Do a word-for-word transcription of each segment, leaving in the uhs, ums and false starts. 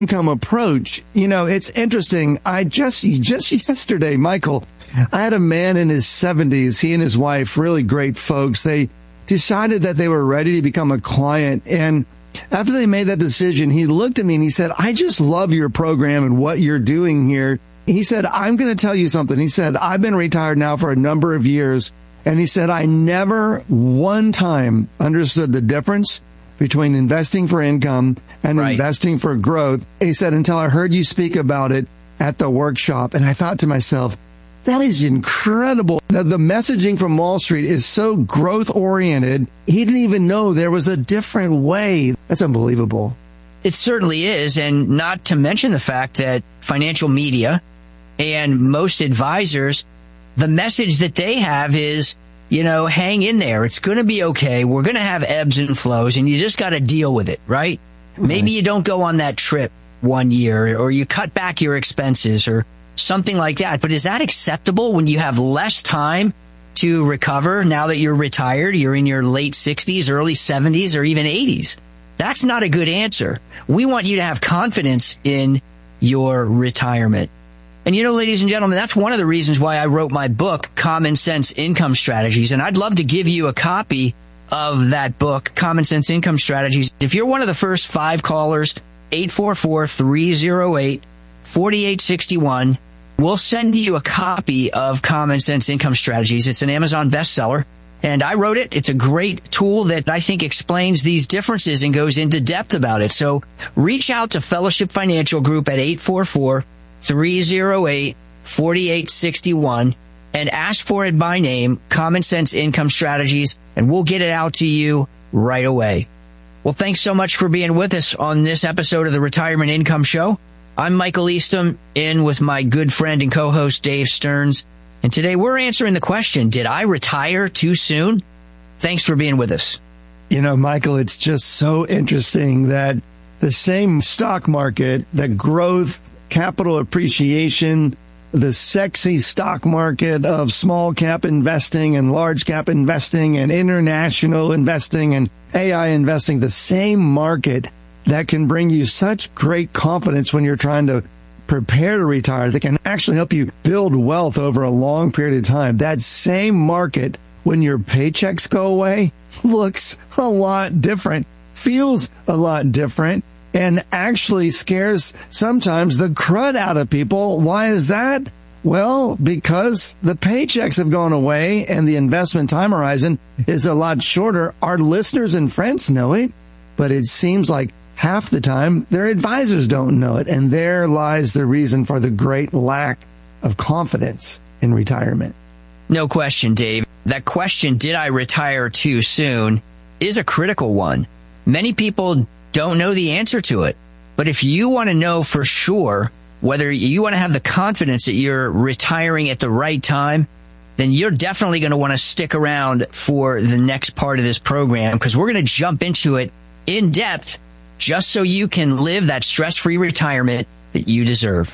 income approach. You know, it's interesting. I just, just yesterday, Michael, I had a man in his seventies, he and his wife, really great folks. They decided that they were ready to become a client. And after they made that decision, he looked at me and he said, I just love your program and what you're doing here. He said, I'm going to tell you something. He said, I've been retired now for a number of years. And he said, I never one time understood the difference between investing for income and right. investing for growth. He said, until I heard you speak about it at the workshop. And I thought to myself, that is incredible. The, the messaging from Wall Street is so growth oriented. He didn't even know there was a different way. That's unbelievable. It certainly is. And not to mention the fact that financial media and most advisors, the message that they have is, you know, hang in there. It's going to be okay. We're going to have ebbs and flows, and you just got to deal with it, right? right? Maybe you don't go on that trip one year, or you cut back your expenses or something like that. But is that acceptable when you have less time to recover now that you're retired? You're in your late sixties, early seventies, or even eighties. That's not a good answer. We want you to have confidence in your retirement. And you know, ladies and gentlemen, that's one of the reasons why I wrote my book, Common Sense Income Strategies. And I'd love to give you a copy of that book, Common Sense Income Strategies. If you're one of the first five callers, eight four four, three oh eight, four eight six one, we'll send you a copy of Common Sense Income Strategies. It's an Amazon bestseller. And I wrote it. It's a great tool that I think explains these differences and goes into depth about it. So reach out to Fellowship Financial Group at eight four four, three oh eight, four eight six one and ask for it by name, Common Sense Income Strategies, and we'll get it out to you right away. Well, thanks so much for being with us on this episode of the Retirement Income Show. I'm Michael Eastham, in with my good friend and co-host Dave Stearns. And today we're answering the question, did I retire too soon? Thanks for being with us. You know, Michael, it's just so interesting that the same stock market, the growth, capital appreciation, the sexy stock market of small cap investing and large cap investing and international investing and A I investing, the same market that can bring you such great confidence when you're trying to prepare to retire, that can actually help you build wealth over a long period of time. That same market, when your paychecks go away, looks a lot different, feels a lot different, and actually scares sometimes the crud out of people. Why is that? Well, because the paychecks have gone away and the investment time horizon is a lot shorter. Our listeners and friends know it, but it seems like half the time their advisors don't know it. And there lies the reason for the great lack of confidence in retirement. No question, Dave. That question, did I retire too soon, is a critical one. Many people don't know the answer to it. But if you want to know for sure whether you want to have the confidence that you're retiring at the right time, then you're definitely going to want to stick around for the next part of this program, because we're going to jump into it in depth just so you can live that stress-free retirement that you deserve.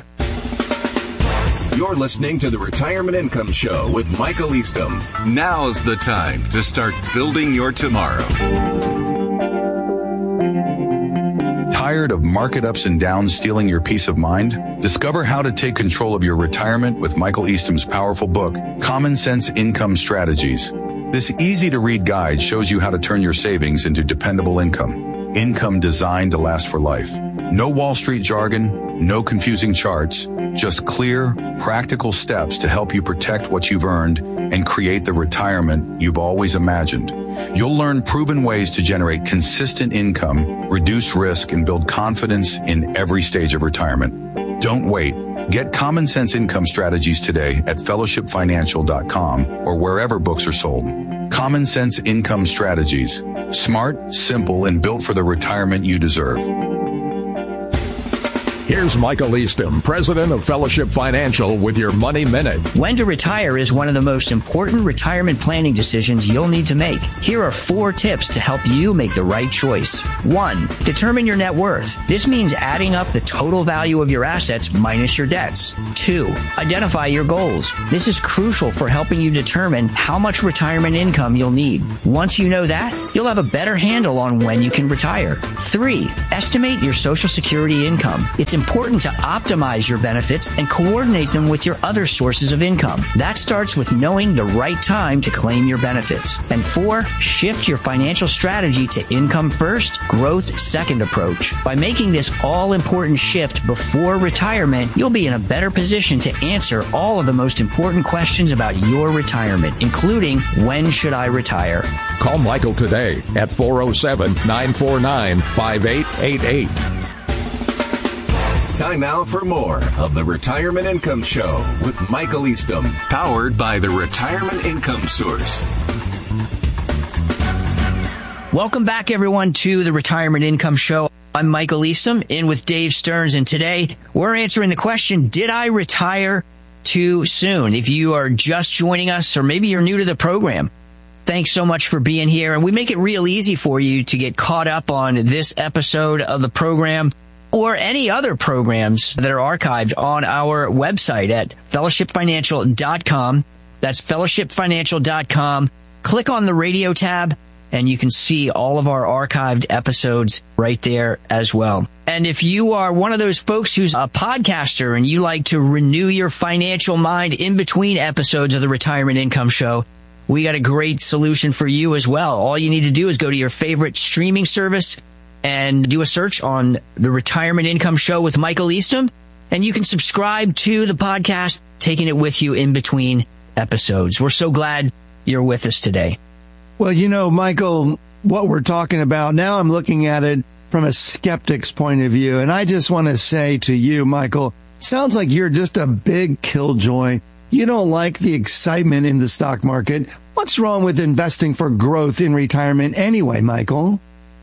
You're listening to the Retirement Income Show with Michael Eastham. Now's the time to start building your tomorrow. Tired of market ups and downs stealing your peace of mind? Discover how to take control of your retirement with Michael Eastham's powerful book, Common Sense Income Strategies. This easy-to-read guide shows you how to turn your savings into dependable income. Income designed to last for life. No Wall Street jargon, no confusing charts, just clear, practical steps to help you protect what you've earned and create the retirement you've always imagined. You'll learn proven ways to generate consistent income, reduce risk, and build confidence in every stage of retirement. Don't wait. Get Common Sense Income Strategies today at fellowship financial dot com or wherever books are sold. Common Sense Income Strategies. Smart, simple, and built for the retirement you deserve. Here's Michael Eastham, president of Fellowship Financial, with your Money Minute. When to retire is one of the most important retirement planning decisions you'll need to make. Here are four tips to help you make the right choice. One, determine your net worth. This means adding up the total value of your assets minus your debts. Two, identify your goals. This is crucial for helping you determine how much retirement income you'll need. Once you know that, you'll have a better handle on when you can retire. Three, estimate your Social Security income. It's important to optimize your benefits and coordinate them with your other sources of income. That starts with knowing the right time to claim your benefits. And four, shift your financial strategy to income first, growth second approach. By making this all-important shift before retirement, you'll be in a better position to answer all of the most important questions about your retirement, including when should I retire? Call Michael today at four oh seven, nine four nine, five eight eight eight. Time now for more of the Retirement Income Show with Michael Eastham. Powered by the Retirement Income Source. Welcome back, everyone, to the Retirement Income Show. I'm Michael Eastham, in with Dave Stearns, and today we're answering the question, did I retire too soon? If you are just joining us, or maybe you're new to the program, thanks so much for being here. And we make it real easy for you to get caught up on this episode of the program or any other programs that are archived on our website at fellowship financial dot com. That's fellowship financial dot com. Click on the radio tab, and you can see all of our archived episodes right there as well. And if you are one of those folks who's a podcaster and you like to renew your financial mind in between episodes of the Retirement Income Show, we got a great solution for you as well. All you need to do is go to your favorite streaming service and do a search on the Retirement Income Show with Michael Eastham, and you can subscribe to the podcast, taking it with you in between episodes. We're so glad you're with us today. Well, you know, Michael, what we're talking about now, I'm looking at it from a skeptic's point of view, and I just want to say to you, Michael, sounds like you're just a big killjoy. You don't like the excitement in the stock market. What's wrong with investing for growth in retirement anyway, Michael?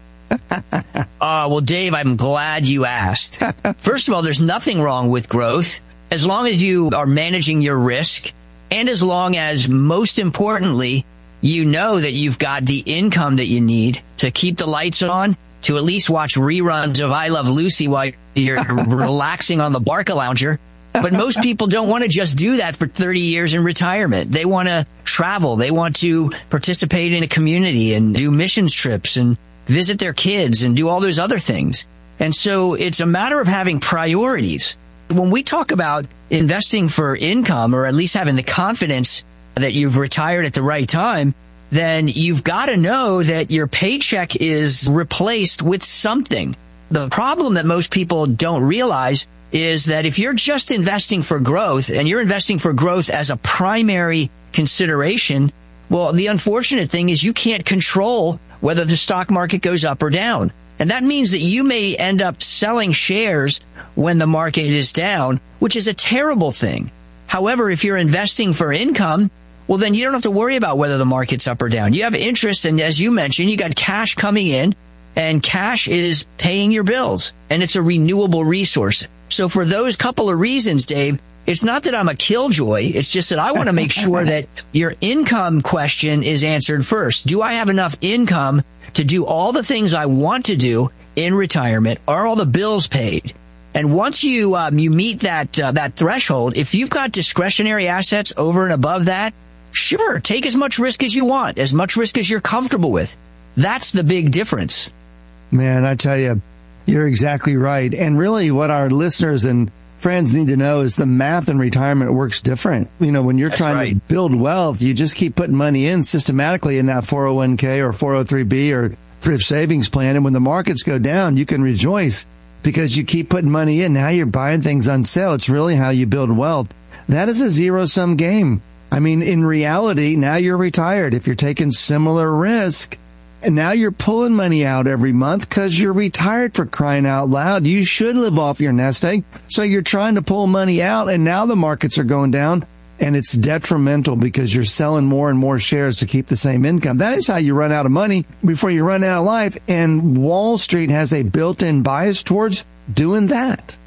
uh, well, Dave, I'm glad you asked. First of all, there's nothing wrong with growth as long as you are managing your risk, and as long as, most importantly, you know that you've got the income that you need to keep the lights on, to at least watch reruns of I Love Lucy while you're relaxing on the Barca Lounger. But most people don't want to just do that for thirty years in retirement. They want to travel. They want to participate in a community and do missions trips and visit their kids and do all those other things. And so it's a matter of having priorities. When we talk about investing for income, or at least having the confidence that you've retired at the right time, then you've got to know that your paycheck is replaced with something. The problem that most people don't realize is that if you're just investing for growth, and you're investing for growth as a primary consideration, well, the unfortunate thing is you can't control whether the stock market goes up or down. And that means that you may end up selling shares when the market is down, which is a terrible thing. However, if you're investing for income, well, then you don't have to worry about whether the market's up or down. You have interest, and as you mentioned, you got cash coming in, and cash is paying your bills, and it's a renewable resource. So for those couple of reasons, Dave, it's not that I'm a killjoy. It's just that I want to make sure that your income question is answered first. Do I have enough income to do all the things I want to do in retirement? Are all the bills paid? And once you um, you meet that uh, that threshold, if you've got discretionary assets over and above that, sure, take as much risk as you want, as much risk as you're comfortable with. That's the big difference. Man, I tell you, you're exactly right. And really what our listeners and friends need to know is the math in retirement works different. You know, when you're That's trying right. to build wealth, you just keep putting money in systematically in that four oh one k or four oh three b or thrift savings plan. And when the markets go down, you can rejoice because you keep putting money in. Now you're buying things on sale. It's really how you build wealth. That is a zero-sum game. I mean, in reality, now you're retired. If you're taking similar risk, and now you're pulling money out every month because you're retired, for crying out loud. You should live off your nest egg. So you're trying to pull money out, and now the markets are going down, and it's detrimental because you're selling more and more shares to keep the same income. That is how you run out of money before you run out of life, and Wall Street has a built-in bias towards doing that.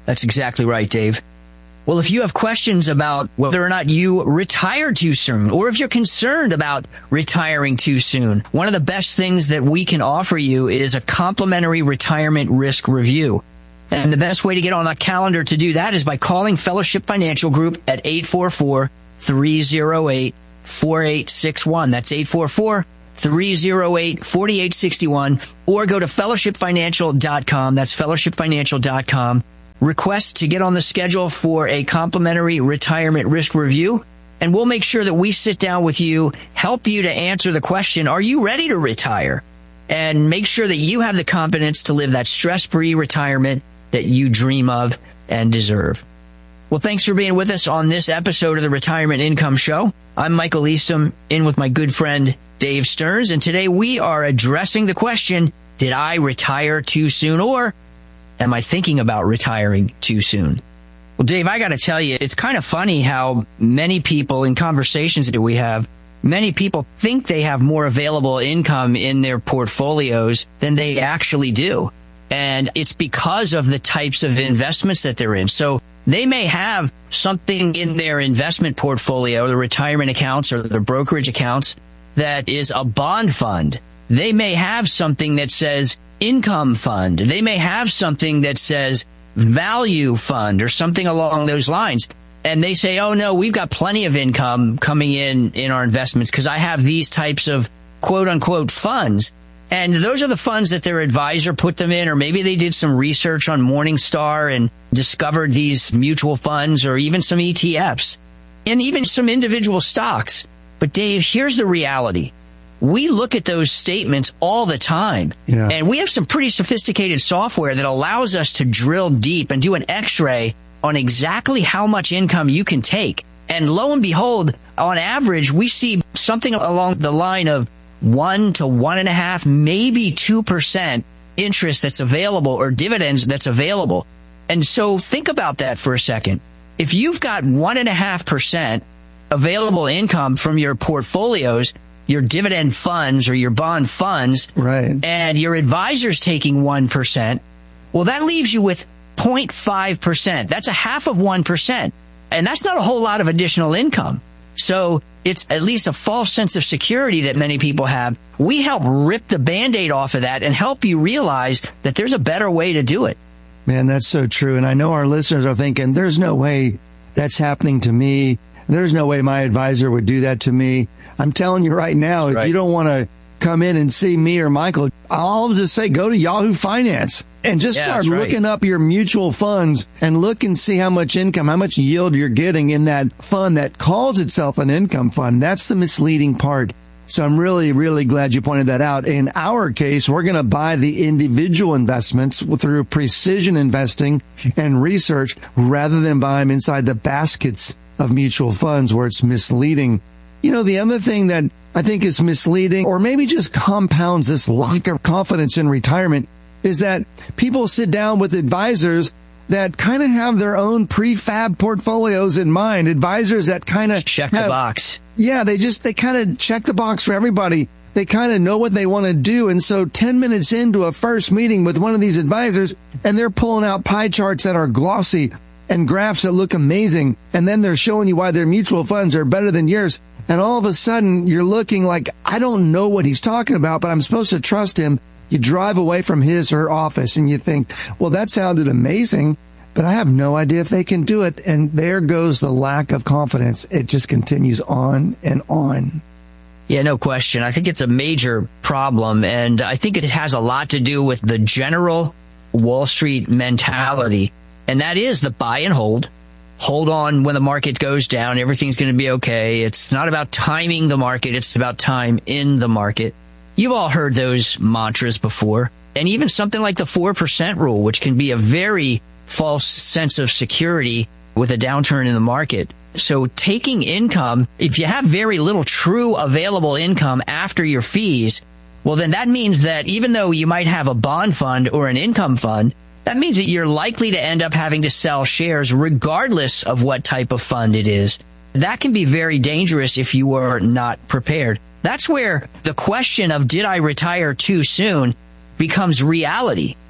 That's exactly right, Dave. Well, if you have questions about whether or not you retire too soon, or if you're concerned about retiring too soon, one of the best things that we can offer you is a complimentary retirement risk review. And the best way to get on the calendar to do that is by calling Fellowship Financial Group at eight four four, three oh eight, four eight six one. That's eight four four, three oh eight, four eight six one. Or go to fellowship financial dot com. That's fellowship financial dot com. Request to get on the schedule for a complimentary retirement risk review, and we'll make sure that we sit down with you, help you to answer the question, are you ready to retire? And make sure that you have the confidence to live that stress-free retirement that you dream of and deserve. Well, thanks for being with us on this episode of the Retirement Income Show. I'm Michael Eastham, in with my good friend Dave Stearns, and today we are addressing the question, did I retire too soon, or am I thinking about retiring too soon? Well, Dave, I got to tell you, it's kind of funny how many people in conversations that we have, many people think they have more available income in their portfolios than they actually do. And it's because of the types of investments that they're in. So they may have something in their investment portfolio, the retirement accounts or the brokerage accounts, that is a bond fund. They may have something that says income fund. They may have something that says value fund or something along those lines. And they say, oh, no, we've got plenty of income coming in in our investments because I have these types of quote unquote funds. And those are the funds that their advisor put them in, or maybe they did some research on Morningstar and discovered these mutual funds or even some E T Fs and even some individual stocks. But Dave, here's the reality. We look at those statements all the time, yeah. And we have some pretty sophisticated software that allows us to drill deep and do an x-ray on exactly how much income you can take. And lo and behold, on average, we see something along the line of one to one and a half, maybe two percent interest that's available or dividends that's available. And so think about that for a second. If you've got one and a half percent available income from your portfolios, your dividend funds or your bond funds, right, and your advisor's taking one percent, well, that leaves you with zero point five percent. That's a half of one percent. And that's not a whole lot of additional income. So it's at least a false sense of security that many people have. We help rip the Band-Aid off of that and help you realize that there's a better way to do it. Man, that's so true. And I know our listeners are thinking, there's no way that's happening to me. There's no way my advisor would do that to me. I'm telling you right now, if right. you don't want to come in and see me or Michael, I'll just say go to Yahoo Finance and just yeah, start looking right. up your mutual funds and look and see how much income, how much yield you're getting in that fund that calls itself an income fund. That's the misleading part. So I'm really, really glad you pointed that out. In our case, we're going to buy the individual investments through precision investing and research rather than buy them inside the baskets of mutual funds where it's misleading. You know, the other thing that I think is misleading or maybe just compounds this lack of confidence in retirement is that people sit down with advisors that kind of have their own prefab portfolios in mind. Advisors that kind of check have, the box. Yeah, they just, they kind of check the box for everybody. They kind of know what they want to do. And so ten minutes into a first meeting with one of these advisors and they're pulling out pie charts that are glossy and graphs that look amazing. And then they're showing you why their mutual funds are better than yours. And all of a sudden you're looking like, I don't know what he's talking about, but I'm supposed to trust him. You drive away from his or her office and you think, well, that sounded amazing, but I have no idea if they can do it. And there goes the lack of confidence. It just continues on and on. Yeah, no question. I think it's a major problem. And I think it has a lot to do with the general Wall Street mentality. And that is the buy and hold. Hold on when the market goes down. Everything's going to be okay. It's not about timing the market. It's about time in the market. You've all heard those mantras before. And even something like the four percent rule, which can be a very false sense of security with a downturn in the market. So taking income, if you have very little true available income after your fees, well, then that means that even though you might have a bond fund or an income fund, that means that you're likely to end up having to sell shares regardless of what type of fund it is. That can be very dangerous if you are not prepared. That's where the question of did I retire too soon becomes reality.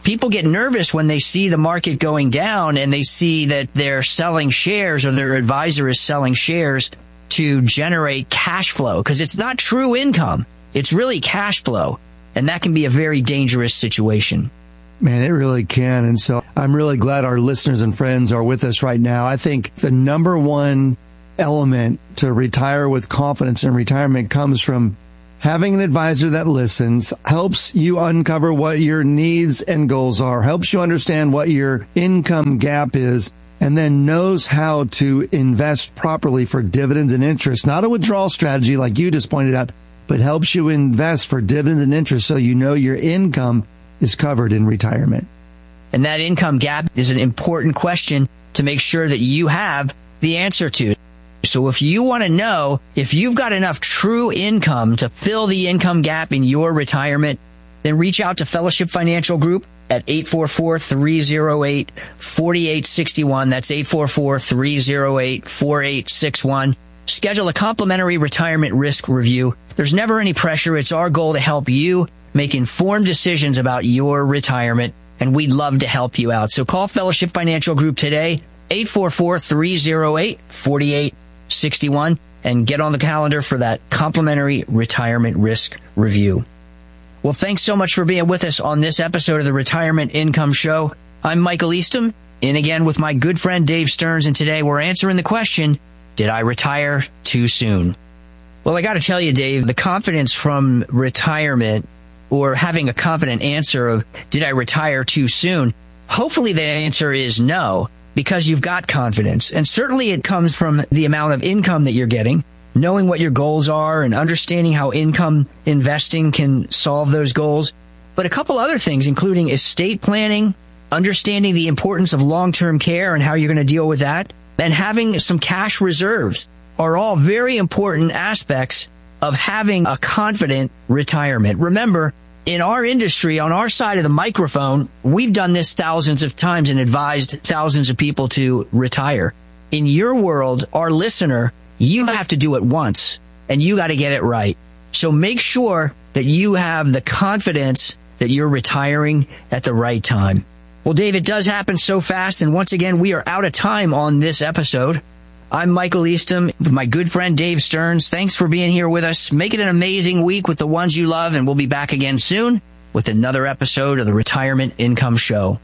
people get nervous when they see the market going down and they see that they're selling shares or their advisor is selling shares to generate cash flow, because it's not true income. It's really cash flow. And that can be a very dangerous situation. Man, it really can. And so I'm really glad our listeners and friends are with us right now. I think the number one element to retire with confidence in retirement comes from having an advisor that listens, helps you uncover what your needs and goals are, helps you understand what your income gap is, and then knows how to invest properly for dividends and interest. Not a withdrawal strategy like you just pointed out, but helps you invest for dividends and interest so you know your income is covered in retirement. And that income gap is an important question to make sure that you have the answer to. So if you want to know if you've got enough true income to fill the income gap in your retirement, then reach out to Fellowship Financial Group at eight four four, three oh eight, four eight six one. That's eight four four, three oh eight, four eight six one. Schedule a complimentary retirement risk review. There's never any pressure. It's our goal to help you make informed decisions about your retirement, and we'd love to help you out. So call Fellowship Financial Group today, eight four four, three oh eight, four eight six one, and get on the calendar for that complimentary retirement risk review. Well, thanks so much for being with us on this episode of the Retirement Income Show. I'm Michael Eastham, in again with my good friend Dave Stearns, and today we're answering the question, did I retire too soon? Well, I got to tell you, Dave, the confidence from retirement, or having a confident answer of, did I retire too soon? Hopefully the answer is no, because you've got confidence. And certainly it comes from the amount of income that you're getting, knowing what your goals are and understanding how income investing can solve those goals. But a couple other things, including estate planning, understanding the importance of long-term care and how you're going to deal with that, and having some cash reserves are all very important aspects of having a confident retirement. Remember, in our industry, on our side of the microphone, we've done this thousands of times and advised thousands of people to retire. In your world, our listener, you have to do it once, and you got to get it right. So make sure that you have the confidence that you're retiring at the right time. Well, Dave, it does happen so fast, and once again, we are out of time on this episode. I'm Michael Eastham with my good friend Dave Stearns. Thanks for being here with us. Make it an amazing week with the ones you love, and we'll be back again soon with another episode of the Retirement Income Show.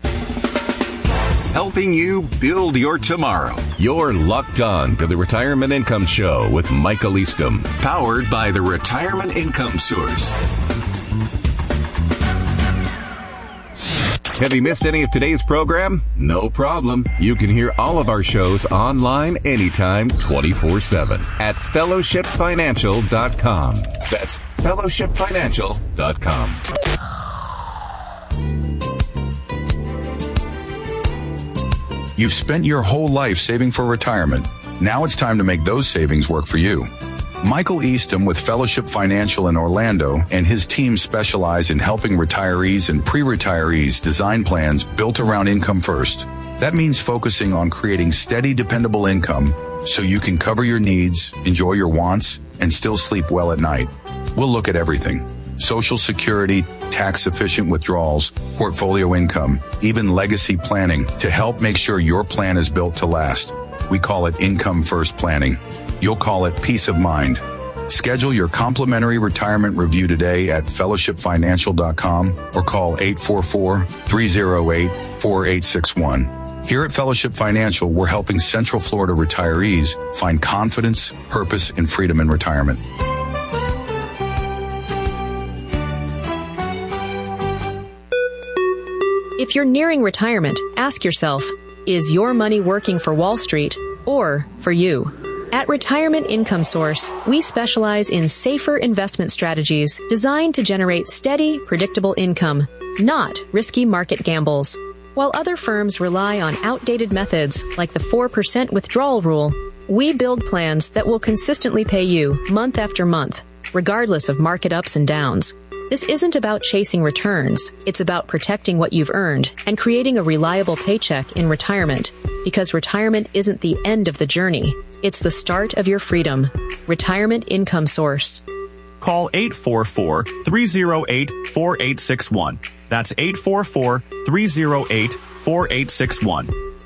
Helping you build your tomorrow. You're locked on to the Retirement Income Show with Michael Eastham. Powered by the Retirement Income Source. Have you missed any of today's program? No problem. You can hear all of our shows online anytime, twenty-four seven at fellowship financial dot com. That's fellowship financial dot com. You've spent your whole life saving for retirement. Now it's time to make those savings work for you. Michael Eastham with Fellowship Financial in Orlando and his team specialize in helping retirees and pre-retirees design plans built around income first. That means focusing on creating steady, dependable income so you can cover your needs, enjoy your wants, and still sleep well at night. We'll look at everything: Social Security, tax-efficient withdrawals, portfolio income, even legacy planning to help make sure your plan is built to last. We call it income first planning. You'll call it peace of mind. Schedule your complimentary retirement review today at fellowship financial dot com or call eight four four, three oh eight, four eight six one. Here at Fellowship Financial, we're helping Central Florida retirees find confidence, purpose, and freedom in retirement. If you're nearing retirement, ask yourself, is your money working for Wall Street or for you? At Retirement Income Source, we specialize in safer investment strategies designed to generate steady, predictable income, not risky market gambles. While other firms rely on outdated methods like the four percent withdrawal rule, we build plans that will consistently pay you month after month, regardless of market ups and downs. This isn't about chasing returns. It's about protecting what you've earned and creating a reliable paycheck in retirement, because retirement isn't the end of the journey. It's the start of your freedom. Retirement Income Source. Call eight four four, three oh eight, four eight six one. That's eight four four, three oh eight, four eight six one.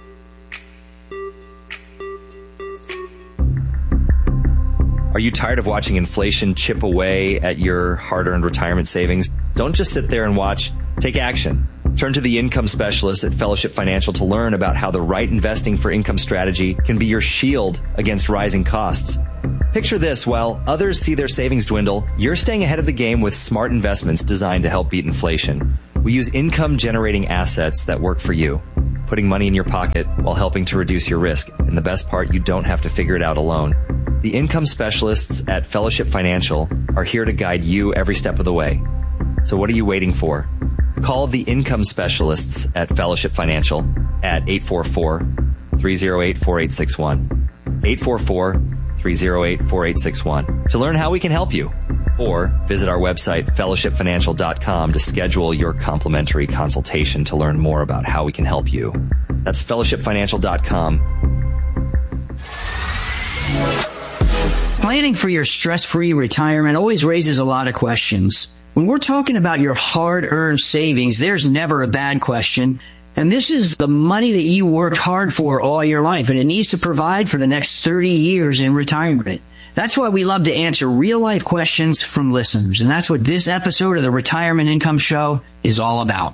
Are you tired of watching inflation chip away at your hard-earned retirement savings? Don't just sit there and watch. Take action. Turn to the income specialist at Fellowship Financial to learn about how the right investing for income strategy can be your shield against rising costs. Picture this: while others see their savings dwindle, you're staying ahead of the game with smart investments designed to help beat inflation. We use income-generating assets that work for you, putting money in your pocket while helping to reduce your risk. And the best part, you don't have to figure it out alone. The income specialists at Fellowship Financial are here to guide you every step of the way. So what are you waiting for? Call the income specialists at Fellowship Financial at eight four four, three oh eight, four eight six one. eight four four, three oh eight, four eight six one to learn how we can help you. Or visit our website, fellowship financial dot com, to schedule your complimentary consultation to learn more about how we can help you. That's fellowship financial dot com. Planning for your stress-free retirement always raises a lot of questions. When we're talking about your hard-earned savings, there's never a bad question. And this is the money that you worked hard for all your life, and it needs to provide for the next thirty years in retirement. That's why we love to answer real-life questions from listeners, and that's what this episode of the Retirement Income Show is all about.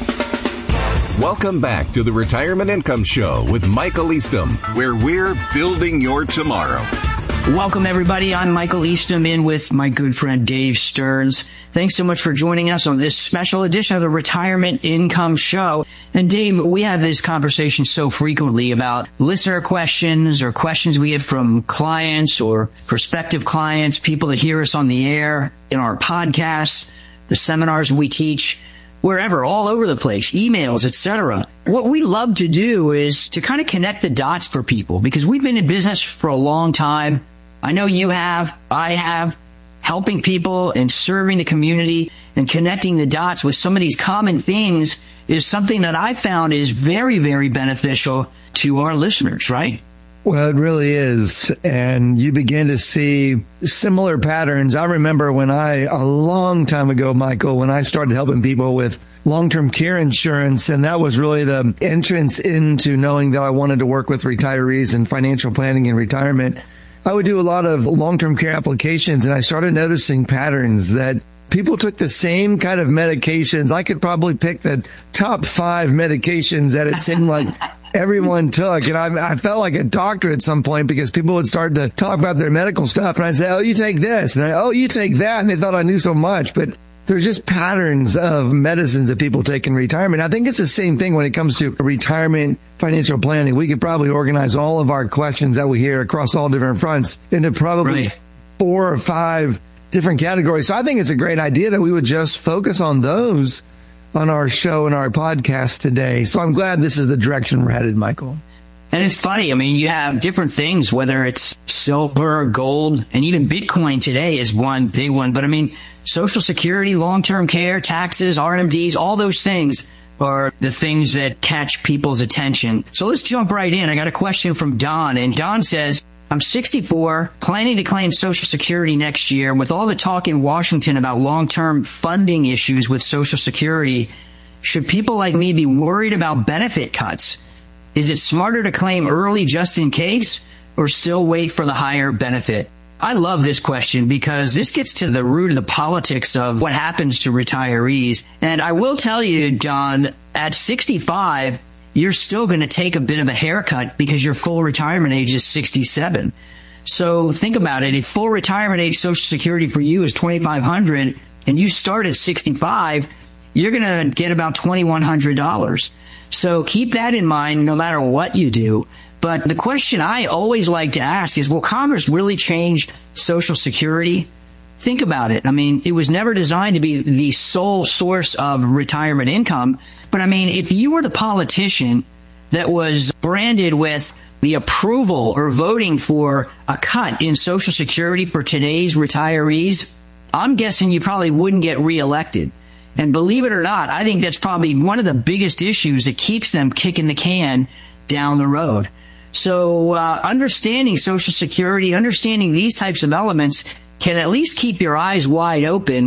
Welcome back to the Retirement Income Show with Michael Eastham, where we're building your tomorrow. Welcome, everybody. I'm Michael Eastham, in with my good friend Dave Stearns. Thanks so much for joining us on this special edition of the Retirement Income Show. And Dave, we have this conversation so frequently about listener questions or questions we get from clients or prospective clients, people that hear us on the air, in our podcasts, the seminars we teach, wherever, all over the place, emails, et cetera. What we love to do is to kind of connect the dots for people, because we've been in business for a long time. I know you have, I have, helping people and serving the community and connecting the dots with some of these common things is something that I found is very, very beneficial to our listeners, right? Well, it really is. And you begin to see similar patterns. I remember when I, a long time ago, Michael, when I started helping people with long-term care insurance, and that was really the entrance into knowing that I wanted to work with retirees and financial planning and retirement. I would do a lot of long-term care applications, and I started noticing patterns that people took the same kind of medications. I could probably pick the top five medications that it seemed like everyone took. And I, I felt like a doctor at some point, because people would start to talk about their medical stuff. And I'd say, oh, you take this. And I, oh, you take that. And they thought I knew so much. But there's just patterns of medicines that people take in retirement. I think it's the same thing when it comes to retirement financial planning. We could probably organize all of our questions that we hear across all different fronts into probably right. four or five different categories. So I think it's a great idea that we would just focus on those on our show and our podcast today. So I'm glad this is the direction we're headed, Michael. And it's funny. I mean, you have different things, whether it's silver, gold, and even Bitcoin today is one big one. But I mean, Social Security, long-term care, taxes, R M Ds, all those things are the things that catch people's attention. So let's jump right in. I got a question from Don, and Don says, I'm sixty-four, planning to claim Social Security next year. With all the talk in Washington about long-term funding issues with Social Security, should people like me be worried about benefit cuts? Is it smarter to claim early just in case, or still wait for the higher benefit? I love this question because this gets to the root of the politics of what happens to retirees. And I will tell you, John, at sixty-five, you're still going to take a bit of a haircut because your full retirement age is sixty-seven. So think about it. If full retirement age Social Security for you is twenty-five hundred dollars and you start at sixty-five, you're going to get about twenty-one hundred dollars. So keep that in mind no matter what you do. But the question I always like to ask is, will Congress really change Social Security? Think about it. I mean, it was never designed to be the sole source of retirement income. But I mean, if you were the politician that was branded with the approval or voting for a cut in Social Security for today's retirees, I'm guessing you probably wouldn't get reelected. And believe it or not, I think that's probably one of the biggest issues that keeps them kicking the can down the road. So uh, understanding Social Security, understanding these types of elements can at least keep your eyes wide open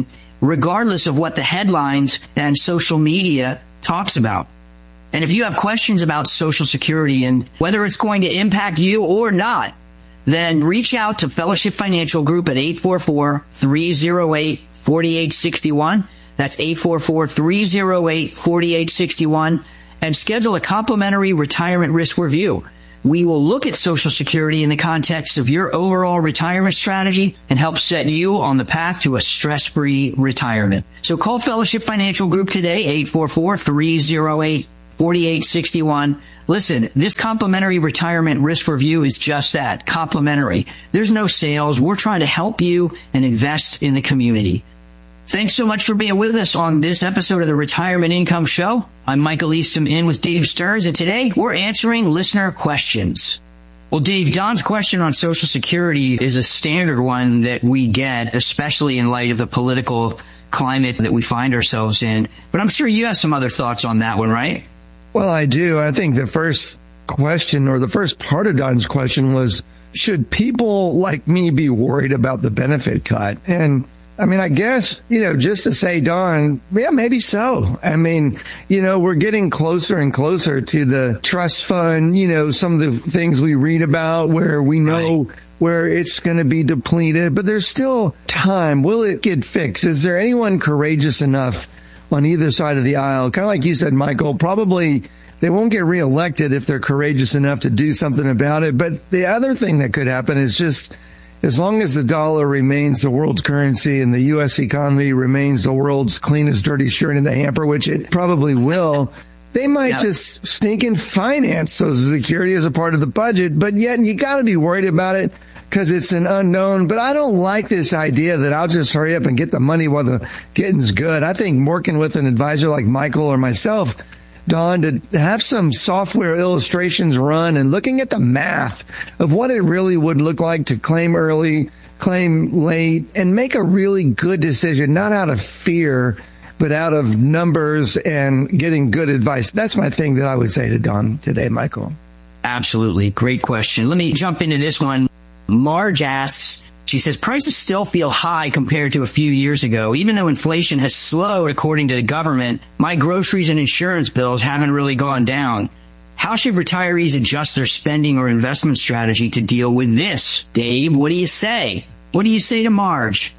regardless of what the headlines and social media talks about. And if you have questions about Social Security and whether it's going to impact you or not, then reach out to Fellowship Financial Group at eight four four, three oh eight, four eight six one. That's eight four four, three oh eight, four eight six one. And schedule a complimentary retirement risk review. We will look at Social Security in the context of your overall retirement strategy and help set you on the path to a stress-free retirement. So call Fellowship Financial Group today, eight four four, three oh eight, four eight six one. Listen, this complimentary retirement risk review is just that, complimentary. There's no sales. We're trying to help you and invest in the community. Thanks so much for being with us on this episode of the Retirement Income Show. I'm Michael Eastham in with Dave Stearns, and today we're answering listener questions. Well, Dave, Don's question on Social Security is a standard one that we get, especially in light of the political climate that we find ourselves in. But I'm sure you have some other thoughts on that one, right? Well, I do. I think the first question, or the first part of Don's question, was, should people like me be worried about the benefit cut? And I mean, I guess, you know, just to say, Don, yeah, maybe so. I mean, you know, we're getting closer and closer to the trust fund, you know, some of the things we read about where we know right. where it's going to be depleted, but there's still time. Will it get fixed? Is there anyone courageous enough on either side of the aisle? Kind of like you said, Michael, probably they won't get reelected if they're courageous enough to do something about it. But the other thing that could happen is just, as long as the dollar remains the world's currency and the U S economy remains the world's cleanest dirty shirt in the hamper, which it probably will, they might yep. just stink and finance Social Security as a part of the budget. But yet you got to be worried about it because it's an unknown. But I don't like this idea that I'll just hurry up and get the money while the getting's good. I think working with an advisor like Michael or myself, Don, to have some software illustrations run and looking at the math of what it really would look like to claim early, claim late, and make a really good decision, not out of fear, but out of numbers and getting good advice. That's my thing that I would say to Don today, Michael. Absolutely. Great question. Let me jump into this one. Marge asks, she says, prices still feel high compared to a few years ago. Even though inflation has slowed, according to the government, my groceries and insurance bills haven't really gone down. How should retirees adjust their spending or investment strategy to deal with this? Dave, what do you say? What do you say to Marge?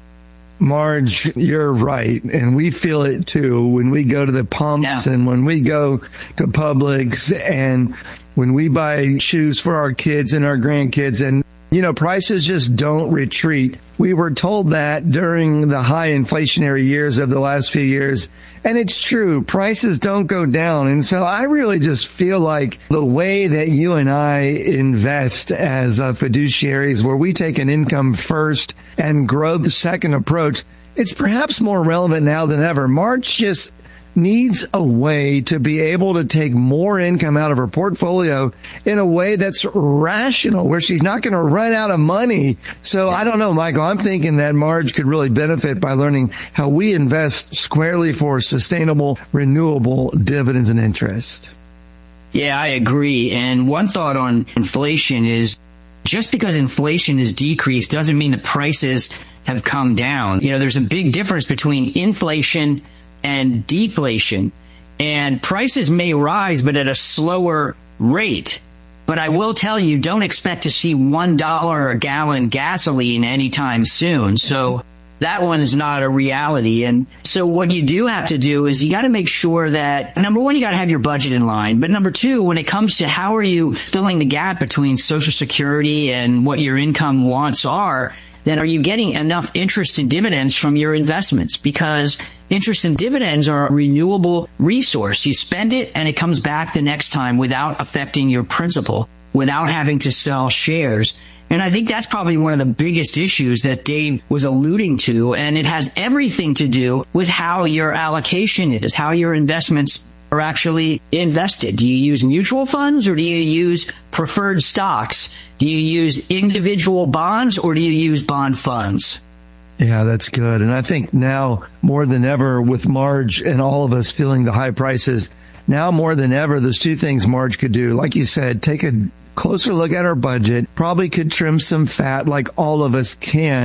Marge, you're right. And we feel it too when we go to the pumps yeah. and when we go to Publix and when we buy shoes for our kids and our grandkids. And you know, prices just don't retreat. We were told that during the high inflationary years of the last few years. And it's true. Prices don't go down. And so I really just feel like the way that you and I invest as uh, fiduciaries, where we take an income first and grow the second approach, it's perhaps more relevant now than ever. March just needs a way to be able to take more income out of her portfolio in a way that's rational, where she's not going to run out of money. So I don't know, Michael, I'm thinking that Marge could really benefit by learning how we invest squarely for sustainable, renewable dividends and interest. Yeah, I agree. And one thought on inflation is just because inflation is decreased doesn't mean the prices have come down. You know, there's a big difference between inflation and deflation, and prices may rise, but at a slower rate. But I will tell you, don't expect to see one dollar a gallon gasoline anytime soon. So that one is not a reality. And so what you do have to do is you got to make sure that, number one, you got to have your budget in line. But number two, when it comes to how are you filling the gap between Social Security and what your income wants are, then are you getting enough interest and dividends from your investments? Because interest and dividends are a renewable resource. You spend it and it comes back the next time without affecting your principal, without having to sell shares. And I think that's probably one of the biggest issues that Dave was alluding to. And it has everything to do with how your allocation is, how your investments are actually invested. Do you use mutual funds or do you use preferred stocks? Do you use individual bonds or do you use bond funds? Yeah, that's good. And I think now more than ever, with Marge and all of us feeling the high prices, now more than ever, there's two things Marge could do. Like you said, take a closer look at our budget, probably could trim some fat like all of us can.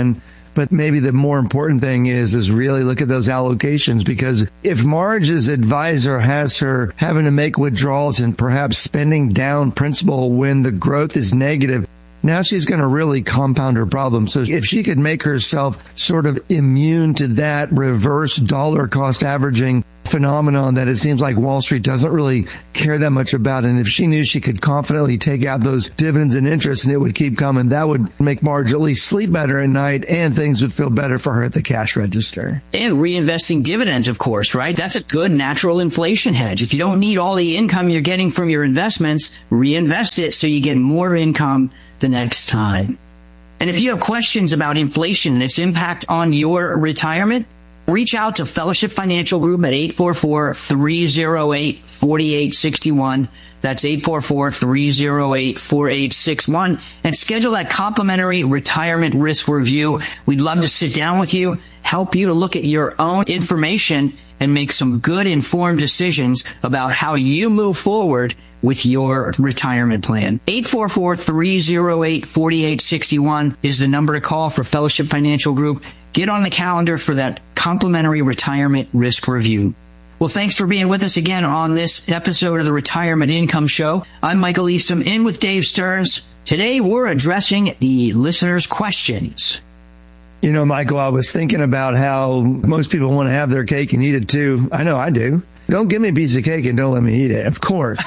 But maybe the more important thing is, is really look at those allocations, because if Marge's advisor has her having to make withdrawals and perhaps spending down principal when the growth is negative, now she's going to really compound her problem. So if she could make herself sort of immune to that reverse dollar cost averaging phenomenon that it seems like Wall Street doesn't really care that much about, and if she knew she could confidently take out those dividends and interest and it would keep coming, that would make Marge at least sleep better at night, and things would feel better for her at the cash register. And reinvesting dividends, of course, right? That's a good natural inflation hedge. If you don't need all the income you're getting from your investments, reinvest it so you get more income the next time. And if you have questions about inflation and its impact on your retirement, reach out to Fellowship Financial Group at eight four four, three oh eight, four eight six one. That's eight four four, three oh eight, four eight six one. And schedule that complimentary retirement risk review. We'd love to sit down with you, help you to look at your own information and make some good informed decisions about how you move forward with your retirement plan. eight four four, three oh eight, four eight six one is the number to call for Fellowship Financial Group. Get on the calendar for that complimentary retirement risk review. Well, thanks for being with us again on this episode of the Retirement Income Show. I'm Michael Eastham, in with Dave Stearns. Today, we're addressing the listeners' questions. You know, Michael, I was thinking about how most people want to have their cake and eat it too. I know I do. Don't give me a piece of cake and don't let me eat it, of course.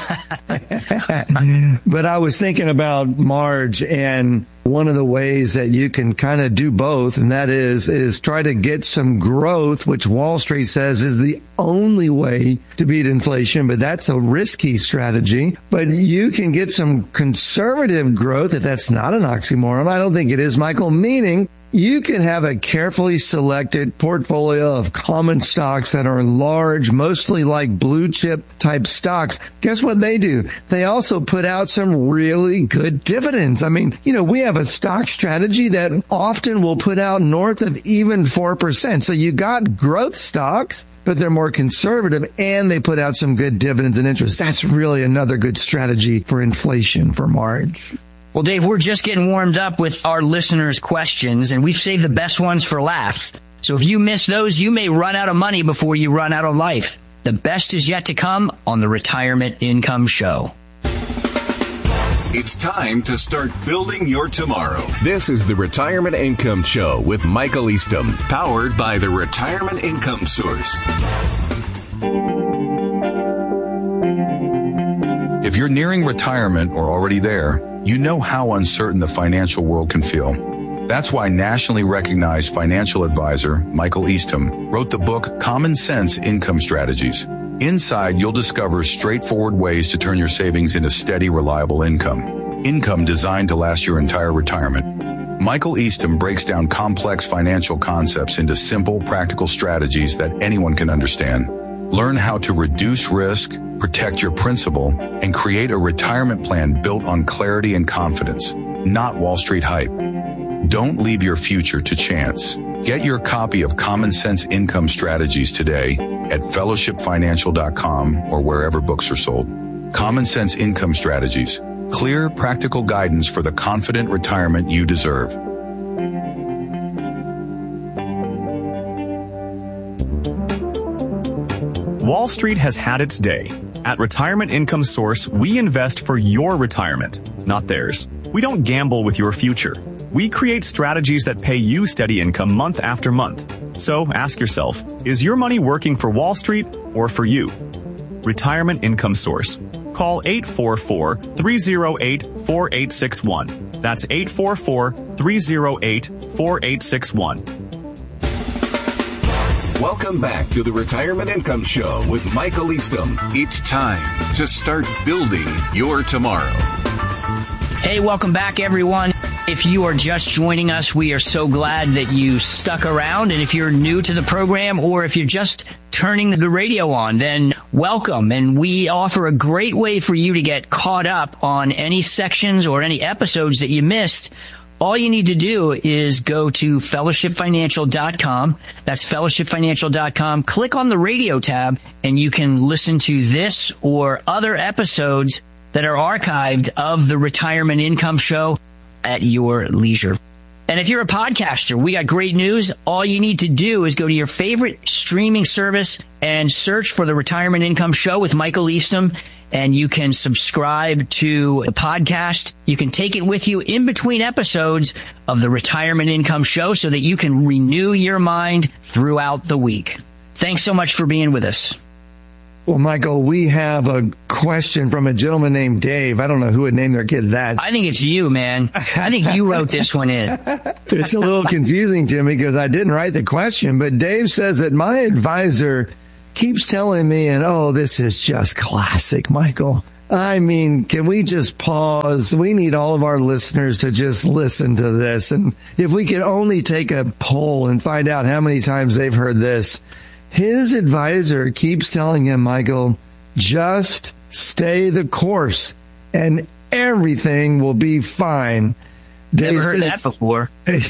But I was thinking about Marge, and one of the ways that you can kind of do both, and that is, is try to get some growth, which Wall Street says is the only way to beat inflation, but that's a risky strategy. But you can get some conservative growth, if that's not an oxymoron. I don't think it is, Michael, meaning you can have a carefully selected portfolio of common stocks that are large, mostly like blue chip type stocks. Guess what they do? They also put out some really good dividends. I mean, you know, we have a stock strategy that often will put out north of even four percent. So you got growth stocks, but they're more conservative and they put out some good dividends and interest. That's really another good strategy for inflation for Marge. Well, Dave, we're just getting warmed up with our listeners' questions, and we've saved the best ones for last. So if you miss those, you may run out of money before you run out of life. The best is yet to come on the Retirement Income Show. It's time to start building your tomorrow. This is the Retirement Income Show with Michael Eastham, powered by the Retirement Income Source. If you're nearing retirement or already there, you know how uncertain the financial world can feel. That's why nationally recognized financial advisor Michael Eastham wrote the book Common Sense Income Strategies. Inside, you'll discover straightforward ways to turn your savings into steady, reliable income. Income designed to last your entire retirement. Michael Eastham breaks down complex financial concepts into simple, practical strategies that anyone can understand. Learn how to reduce risk, protect your principal, and create a retirement plan built on clarity and confidence, not Wall Street hype. Don't leave your future to chance. Get your copy of Common Sense Income Strategies today at fellowship financial dot com or wherever books are sold. Common Sense Income Strategies. Clear, practical guidance for the confident retirement you deserve. Wall Street has had its day. At Retirement Income Source, we invest for your retirement, not theirs. We don't gamble with your future. We create strategies that pay you steady income month after month. So ask yourself, is your money working for Wall Street or for you? Retirement Income Source. Call eight four four, three oh eight, four eight six one. That's eight four four, three oh eight, four eight six one. Welcome back to the Retirement Income Show with Michael Eastham. It's time to start building your tomorrow. Hey, welcome back, everyone. If you are just joining us, we are so glad that you stuck around. And if you're new to the program, or if you're just turning the radio on, then welcome. And we offer a great way for you to get caught up on any sections or any episodes that you missed. All you need to do is go to fellowship financial dot com. That's fellowship financial dot com. Click on the radio tab, and you can listen to this or other episodes that are archived of the Retirement Income Show at your leisure. And if you're a podcaster, we got great news. All you need to do is go to your favorite streaming service and search for the Retirement Income Show with Michael Eastham, and you can subscribe to the podcast. You can take it with you in between episodes of the Retirement Income Show so that you can renew your mind throughout the week. Thanks so much for being with us. Well, Michael, we have a question from a gentleman named Dave. I don't know who would name their kid that. I think it's you, man. I think you wrote this one in. It's a little confusing to me because I didn't write the question, but Dave says that my advisor keeps telling me, and oh, this is just classic, Michael. I mean, can we just pause? We need all of our listeners to just listen to this. And if we could only take a poll and find out how many times they've heard this. His advisor keeps telling him, Michael, just stay the course and everything will be fine. Dave Never heard says, that before.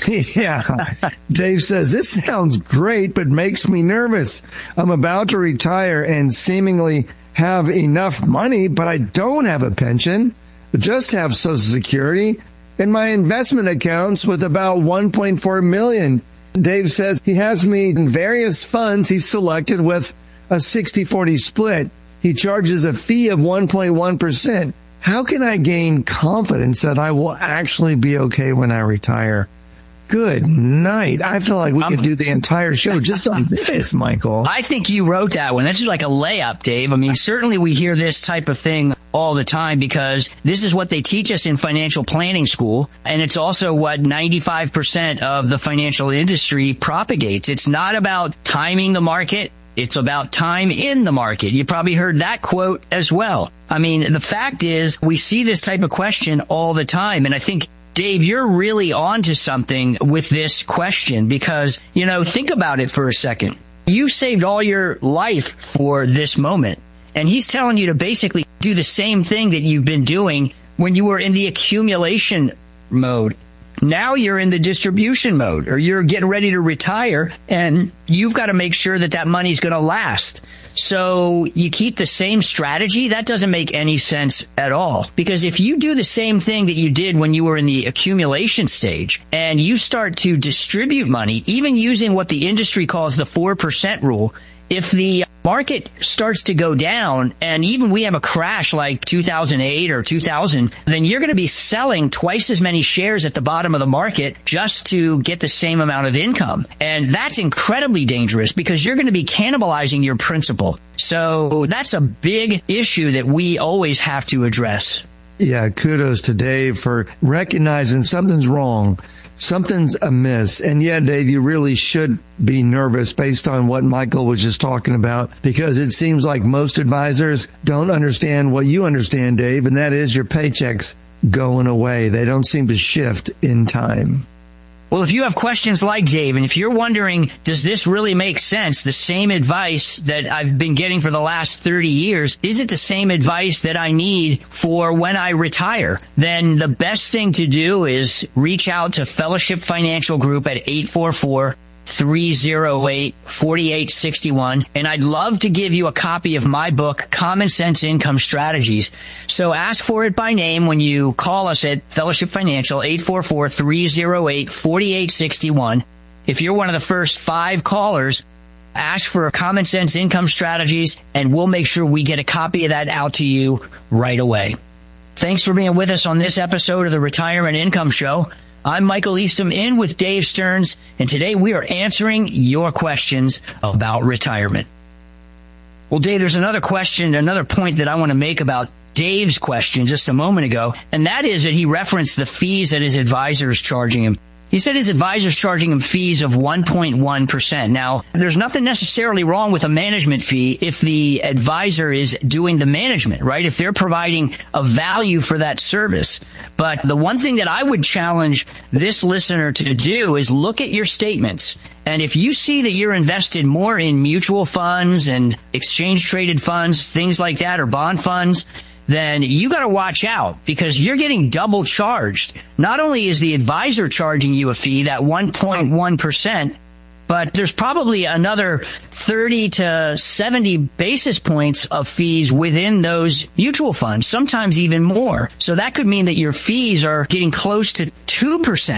Yeah. Dave says, this sounds great, but makes me nervous. I'm about to retire and seemingly have enough money, but I don't have a pension, just have Social Security and my investment accounts with about one point four million dollars. Dave says he has me in various funds he's selected with a sixty forty split. He charges a fee of one point one percent. How can I gain confidence that I will actually be okay when I retire? Good night. I feel like we um, could do the entire show just on this, Michael. I think you wrote that one. This is like a layup, Dave. I mean, certainly we hear this type of thing all the time because this is what they teach us in financial planning school. And it's also what ninety-five percent of the financial industry propagates. It's not about timing the market. It's about time in the market. You probably heard that quote as well. I mean, the fact is we see this type of question all the time. And I think, Dave, you're really onto something with this question because, you know, think about it for a second. You saved all your life for this moment. And he's telling you to basically do the same thing that you've been doing when you were in the accumulation mode. Now you're in the distribution mode, or you're getting ready to retire, and you've got to make sure that that money's going to last. So you keep the same strategy? That doesn't make any sense at all. Because if you do the same thing that you did when you were in the accumulation stage, and you start to distribute money, even using what the industry calls the four percent rule, if the market starts to go down, and even we have a crash like two thousand eight or two thousand, then you're going to be selling twice as many shares at the bottom of the market just to get the same amount of income. And that's incredibly dangerous because you're going to be cannibalizing your principal. So that's a big issue that we always have to address. Yeah, kudos to Dave for recognizing something's wrong. Something's amiss. And yeah, Dave, you really should be nervous based on what Michael was just talking about, because it seems like most advisors don't understand what you understand, Dave, and that is your paychecks going away. They don't seem to shift in time. Well, if you have questions like Dave, and if you're wondering, does this really make sense? The same advice that I've been getting for the last thirty years, is it the same advice that I need for when I retire? Then the best thing to do is reach out to Fellowship Financial Group at eight four four, three oh eight, four eight six one. And I'd love to give you a copy of my book, Common Sense Income Strategies. So ask for it by name when you call us at Fellowship Financial, eight four four, three oh eight, four eight six one. If you're one of the first five callers, ask for Common Sense Income Strategies, and we'll make sure we get a copy of that out to you right away. Thanks for being with us on this episode of the Retirement Income Show. I'm Michael Eastham in with Dave Stearns, and today we are answering your questions about retirement. Well, Dave, there's another question, another point that I want to make about Dave's question just a moment ago, and that is that he referenced the fees that his advisor is charging him. He said his advisor is charging him fees of one point one percent. Now, there's nothing necessarily wrong with a management fee if the advisor is doing the management, right? If they're providing a value for that service. But the one thing that I would challenge this listener to do is look at your statements. And if you see that you're invested more in mutual funds and exchange traded funds, things like that, or bond funds, then you got to watch out because you're getting double charged. Not only is the advisor charging you a fee, that one point one percent, but there's probably another thirty to seventy basis points of fees within those mutual funds, sometimes even more. So that could mean that your fees are getting close to two percent.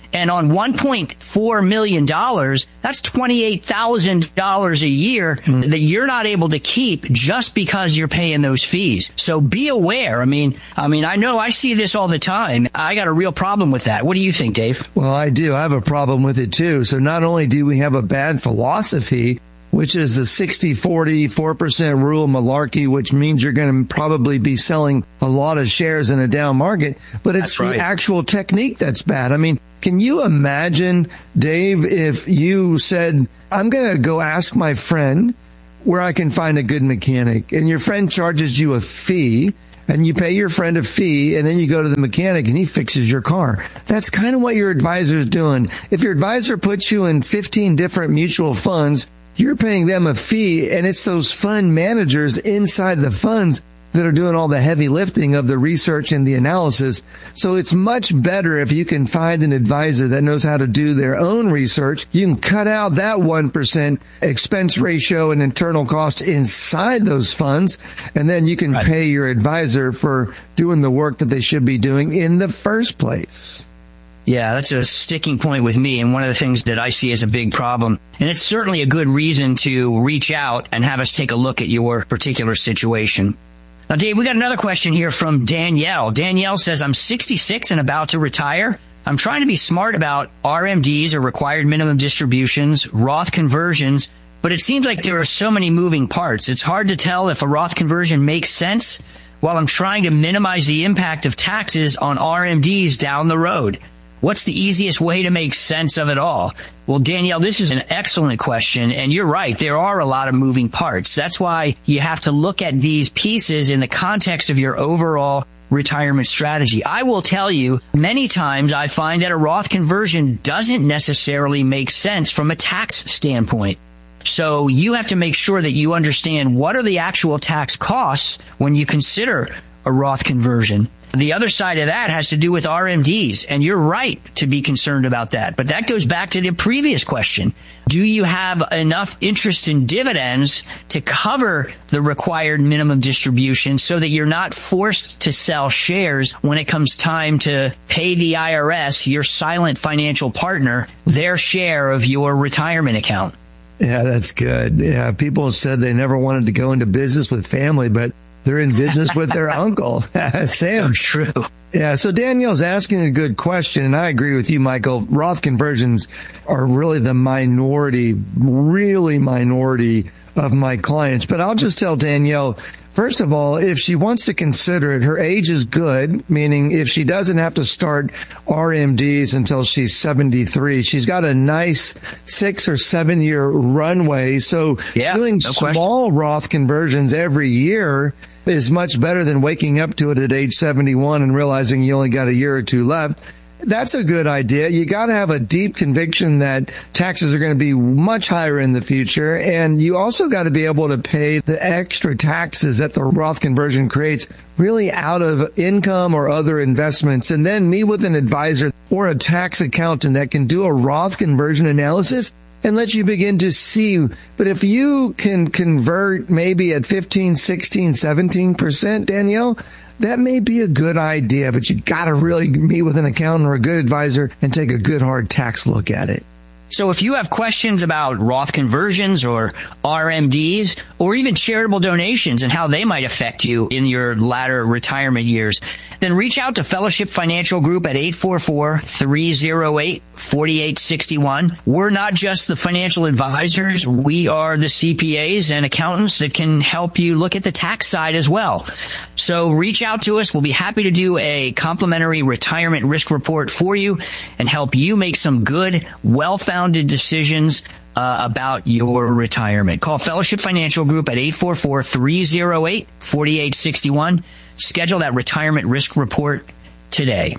And on one point four million dollars, that's twenty-eight thousand dollars a year mm. that you're not able to keep just because you're paying those fees. So be aware. I mean, I mean, I know I see this all the time. I got a real problem with that. What do you think, Dave? Well, I do. I have a problem with it too. So not only do we have a bad philosophy, which is the sixty forty, four percent rule malarkey, which means you're going to probably be selling a lot of shares in a down market, but it's right. the actual technique that's bad. I mean, can you imagine, Dave, if you said, I'm going to go ask my friend where I can find a good mechanic, and your friend charges you a fee, and you pay your friend a fee, and then you go to the mechanic and he fixes your car. That's kind of what your advisor's doing. If your advisor puts you in fifteen different mutual funds, you're paying them a fee, and it's those fund managers inside the funds that are doing all the heavy lifting of the research and the analysis. So it's much better if you can find an advisor that knows how to do their own research. You can cut out that one percent expense ratio and internal cost inside those funds, and then you can right. pay your advisor for doing the work that they should be doing in the first place. Yeah, that's a sticking point with me, and one of the things that I see as a big problem. And it's certainly a good reason to reach out and have us take a look at your particular situation. Now, Dave, we got another question here from Danielle. Danielle says, I'm sixty-six and about to retire. I'm trying to be smart about R M Ds, or required minimum distributions, Roth conversions, but it seems like there are so many moving parts. It's hard to tell if a Roth conversion makes sense while I'm trying to minimize the impact of taxes on R M Ds down the road. What's the easiest way to make sense of it all? Well, Danielle, this is an excellent question, and you're right. There are a lot of moving parts. That's why you have to look at these pieces in the context of your overall retirement strategy. I will tell you, many times I find that a Roth conversion doesn't necessarily make sense from a tax standpoint. So you have to make sure that you understand what are the actual tax costs when you consider a Roth conversion. The other side of that has to do with R M Ds, and you're right to be concerned about that. But that goes back to the previous question. Do you have enough interest in dividends to cover the required minimum distribution so that you're not forced to sell shares when it comes time to pay the I R S, your silent financial partner, their share of your retirement account? Yeah, that's good. Yeah, people said they never wanted to go into business with family, but they're in business with their uncle. Sam. So true. Yeah, so Danielle's asking a good question, and I agree with you, Michael. Roth conversions are really the minority, really minority of my clients. But I'll just tell Danielle, first of all, if she wants to consider it, her age is good, meaning if she doesn't have to start R M Ds until she's seventy-three, she's got a nice six or seven year runway. So yeah, doing no small question. Roth conversions every year is much better than waking up to it at age seventy-one and realizing you only got a year or two left. That's a good idea. You got to have a deep conviction that taxes are going to be much higher in the future. And you also got to be able to pay the extra taxes that the Roth conversion creates really out of income or other investments. And then meet with an advisor or a tax accountant that can do a Roth conversion analysis and let you begin to see. But if you can convert maybe at fifteen, sixteen, seventeen percent, Danielle, that may be a good idea, but you got to really meet with an accountant or a good advisor and take a good hard tax look at it. So if you have questions about Roth conversions or R M Ds or even charitable donations and how they might affect you in your latter retirement years, then reach out to Fellowship Financial Group at eight four four, three oh eight, four eight six one. We're not just the financial advisors. We are the C P As and accountants that can help you look at the tax side as well. So reach out to us. We'll be happy to do a complimentary retirement risk report for you and help you make some good, well-founded decisions uh, about your retirement. Call Fellowship Financial Group at eight four four, three oh eight, four eight six one. Schedule that retirement risk report today.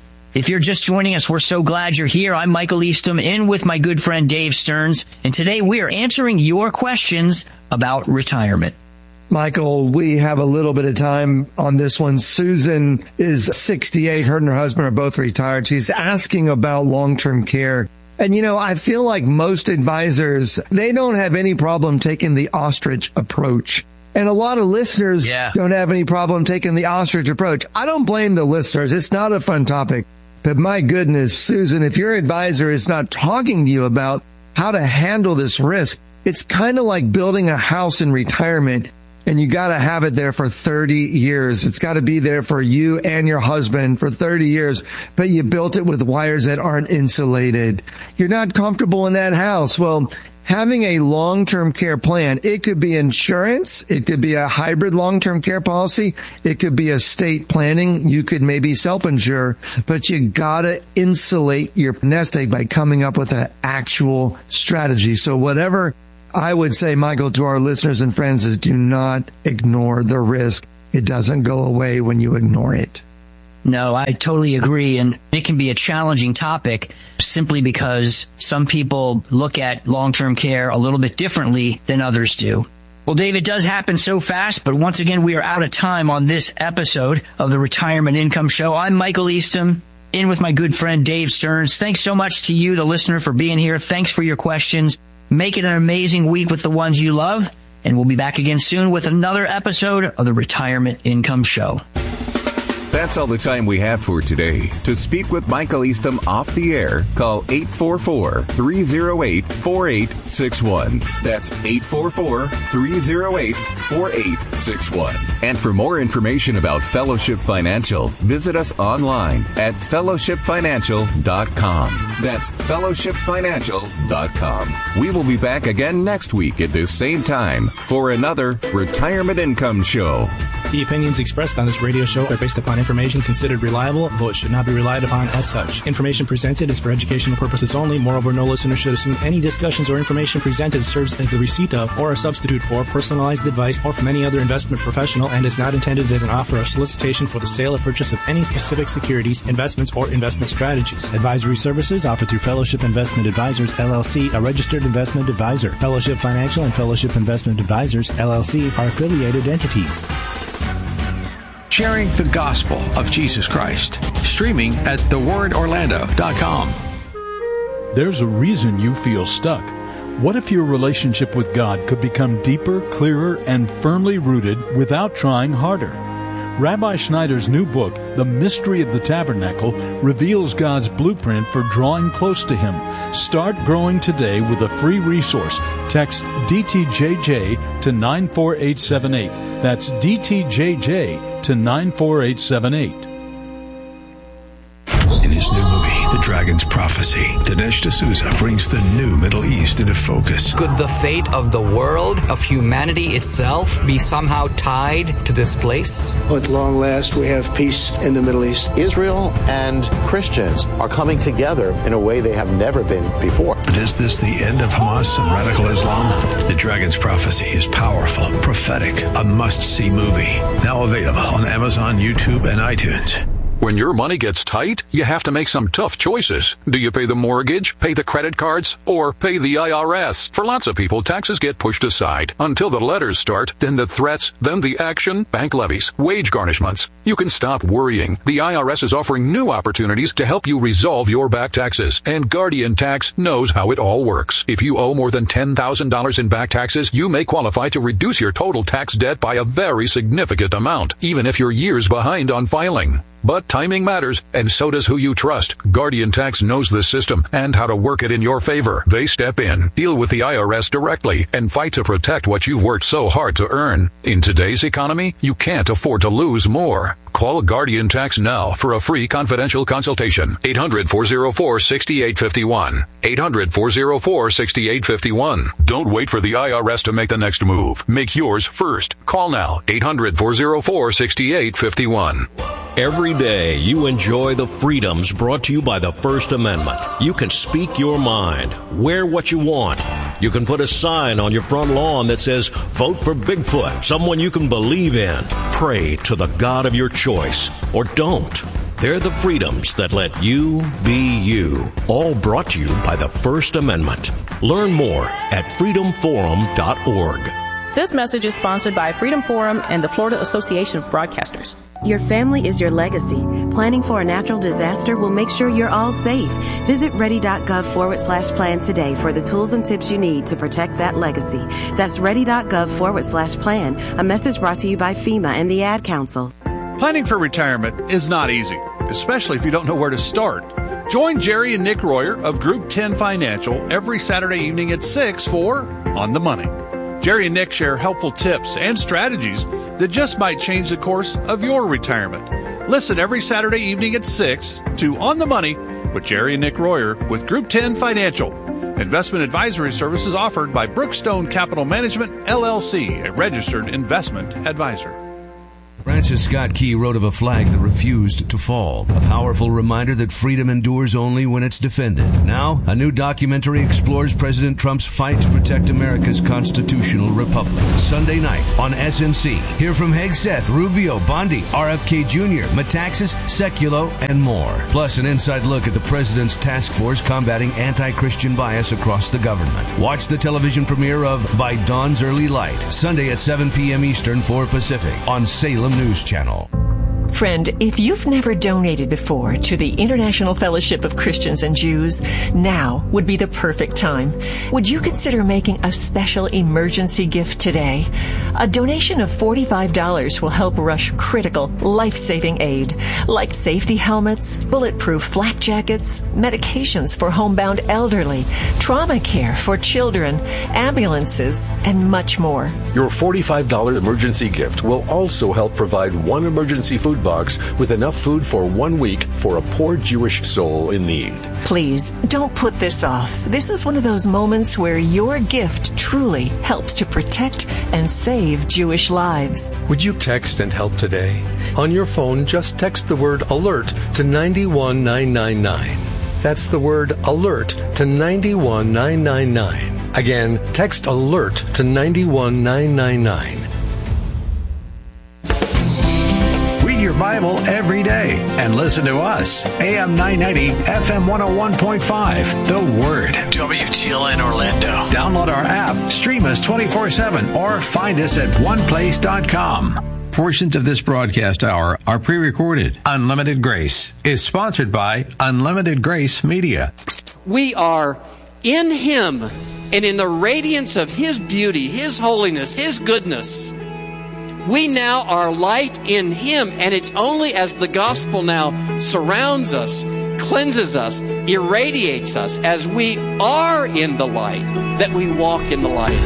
If you're just joining us, we're so glad you're here. I'm Michael Eastham, in with my good friend Dave Stearns, and today we are answering your questions about retirement. Michael, we have a little bit of time on this one. Susan is sixty-eight. Her and her husband are both retired. She's asking about long-term care. And, you know, I feel like most advisors, they don't have any problem taking the ostrich approach. And a lot of listeners yeah. don't have any problem taking the ostrich approach. I don't blame the listeners. It's not a fun topic. But my goodness, Susan, if your advisor is not talking to you about how to handle this risk, it's kind of like building a house in retirement, and you got to have it there for thirty years. It's got to be there for you and your husband for thirty years, but you built it with wires that aren't insulated. You're not comfortable in that house. Well, having a long-term care plan, it could be insurance, it could be a hybrid long-term care policy, it could be estate planning, you could maybe self-insure, but you gotta insulate your nest egg by coming up with an actual strategy. So whatever I would say, Michael, to our listeners and friends is do not ignore the risk. It doesn't go away when you ignore it. No, I totally agree. And it can be a challenging topic simply because some people look at long-term care a little bit differently than others do. Well, Dave, it does happen so fast, but once again, we are out of time on this episode of the Retirement Income Show. I'm Michael Eastham, in with my good friend Dave Stearns. Thanks so much to you, the listener, for being here. Thanks for your questions. Make it an amazing week with the ones you love, and we'll be back again soon with another episode of the Retirement Income Show. That's all the time we have for today. To speak with Michael Eastham off the air, call eight four four, three oh eight, four eight six one. That's eight four four, three oh eight, four eight six one. And for more information about Fellowship Financial, visit us online at fellowship financial dot com. That's fellowship financial dot com. We will be back again next week at this same time for another Retirement Income Show. The opinions expressed on this radio show are based upon information considered reliable, though it should not be relied upon as such. Information presented is for educational purposes only. Moreover, no listener should assume any discussions or information presented serves as the receipt of or a substitute for personalized advice or from any other investment professional and is not intended as an offer or solicitation for the sale or purchase of any specific securities, investments, or investment strategies. Advisory services offered through Fellowship Investment Advisors, L L C, a registered investment advisor. Fellowship Financial and Fellowship Investment Advisors, L L C, are affiliated entities. Sharing the gospel of Jesus Christ. Streaming at the word orlando dot com. There's a reason you feel stuck. What if your relationship with God could become deeper, clearer, and firmly rooted without trying harder? Rabbi Schneider's new book, The Mystery of the Tabernacle, reveals God's blueprint for drawing close to Him. Start growing today with a free resource. Text D T J J to nine four eight seven eight. That's D T J J to nine four eight seven eight. In his new movie, The Dragon's Prophecy, Dinesh D'Souza brings the new Middle East into focus. Could the fate of the world, of humanity itself, be somehow tied to this place? At long last, we have peace in the Middle East. Israel and Christians are coming together in a way they have never been before. But is this the end of Hamas and radical Islam? The Dragon's Prophecy is powerful, prophetic, a must-see movie. Now available on Amazon, YouTube, and iTunes. When your money gets tight, you have to make some tough choices. Do you pay the mortgage, pay the credit cards, or pay the I R S? For lots of people, taxes get pushed aside until the letters start, then the threats, then the action, bank levies, wage garnishments. You can stop worrying. The I R S is offering new opportunities to help you resolve your back taxes, and Guardian Tax knows how it all works. If you owe more than ten thousand dollars in back taxes, you may qualify to reduce your total tax debt by a very significant amount, even if you're years behind on filing. But timing matters, and so does who you trust. Guardian Tax knows this system and how to work it in your favor. They step in, deal with the I R S directly, and fight to protect what you've worked so hard to earn. In today's economy, you can't afford to lose more. Call Guardian Tax now for a free confidential consultation. eight hundred, four oh four, six eight five one. eight hundred, four oh four, six eight five one. Don't wait for the I R S to make the next move. Make yours first. Call now. eight hundred, four oh four, six eight five one. Every day you enjoy the freedoms brought to you by the First Amendment. You can speak your mind, wear what you want. You can put a sign on your front lawn that says, vote for Bigfoot, someone you can believe in. Pray to the God of your choice, or don't. They're the freedoms that let you be you. All brought to you by the First Amendment. Learn more at freedom forum dot org. This message is sponsored by Freedom Forum and the Florida Association of Broadcasters. Your family is your legacy. Planning for a natural disaster will make sure you're all safe. Visit ready.gov forward slash plan today for the tools and tips you need to protect that legacy. That's ready.gov forward slash plan. A message brought to you by FEMA and the Ad Council. Planning for retirement is not easy. especially if you don't know where to start. Join Jerry and Nick Royer of Group ten Financial every Saturday evening at six for On the Money. Jerry and Nick share helpful tips and strategies that just might change the course of your retirement. Listen every Saturday evening at six to On the Money with Jerry and Nick Royer with Group ten Financial. Investment advisory services offered by Brookstone Capital Management, L L C, a registered investment advisor. Francis Scott Key wrote of a flag that refused to fall, a powerful reminder that freedom endures only when it's defended. Now, a new documentary explores President Trump's fight to protect America's constitutional republic. Sunday night on S N C. Hear from Hegseth, Rubio, Bondi, R F K Junior, Metaxas, Sekulow, and more. Plus, an inside look at the president's task force combating anti-Christian bias across the government. Watch the television premiere of By Dawn's Early Light, Sunday at seven p.m. Eastern, four Pacific, on Salem News Channel. Friend, if you've never donated before to the International Fellowship of Christians and Jews, now would be the perfect time. Would you consider making a special emergency gift today? A donation of forty-five dollars will help rush critical, life-saving aid, like safety helmets, bulletproof flak jackets, medications for homebound elderly, trauma care for children, ambulances, and much more. Your forty-five dollars emergency gift will also help provide one emergency food box with enough food for one week for a poor Jewish soul in need. Please, don't put this off. This is one of those moments where your gift truly helps to protect and save Jewish lives. Would you text and help today? On your phone, just text the word ALERT to nine one nine nine nine. That's the word ALERT to nine one nine nine nine. Again, text ALERT to nine one nine nine nine. Your Bible every day and listen to us. A M nine ninety, F M one oh one point five. The Word. W T L N Orlando. Download our app, stream us twenty-four seven, or find us at one place dot com. Portions of this broadcast hour are pre-recorded. Unlimited Grace is sponsored by Unlimited Grace Media. We are in Him and in the radiance of His beauty, His holiness, His goodness. We now are light in Him, and it's only as the gospel now surrounds us, cleanses us, irradiates us, as we are in the light, that we walk in the light.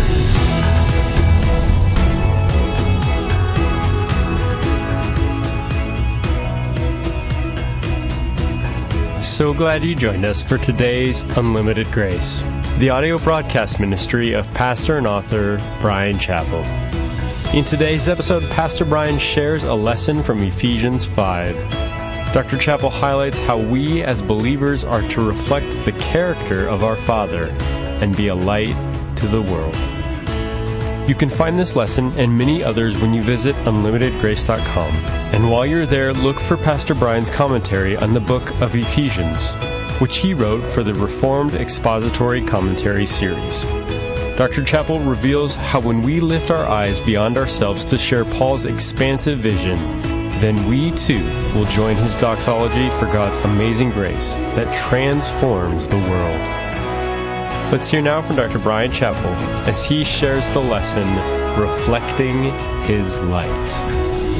So glad you joined us for today's Unlimited Grace, the audio broadcast ministry of pastor and author Bryan Chapell. In today's episode, Pastor Bryan shares a lesson from Ephesians five. Doctor Chapell highlights how we as believers are to reflect the character of our Father and be a light to the world. You can find this lesson and many others when you visit unlimited grace dot com. And while you're there, look for Pastor Bryan's commentary on the book of Ephesians, which he wrote for the Reformed Expository Commentary series. Doctor Chapell reveals how when we lift our eyes beyond ourselves to share Paul's expansive vision, then we too will join his doxology for God's amazing grace that transforms the world. Let's hear now from Doctor Bryan Chapell as he shares the lesson, Reflecting His Light.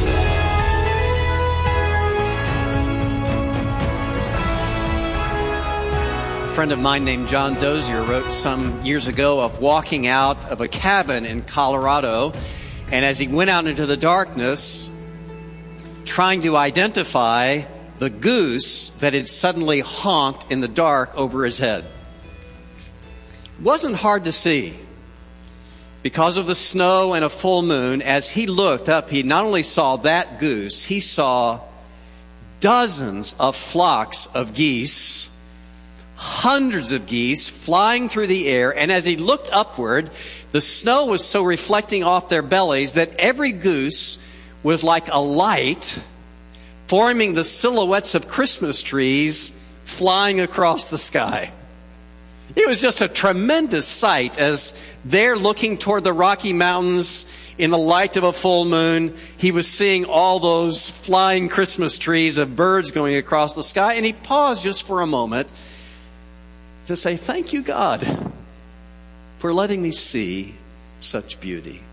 A friend of mine named John Dozier wrote some years ago of walking out of a cabin in Colorado, and as he went out into the darkness, trying to identify the goose that had suddenly honked in the dark over his head. It wasn't hard to see. Because of the snow and a full moon, as he looked up, he not only saw that goose, he saw dozens of flocks of geese, hundreds of geese flying through the air, and as he looked upward, the snow was so reflecting off their bellies that every goose was like a light, forming the silhouettes of Christmas trees flying across the sky. It was just a tremendous sight as there looking toward the Rocky Mountains in the light of a full moon, he was seeing all those flying Christmas trees of birds going across the sky, and he paused just for a moment to say, "Thank you, God, for letting me see such beauty."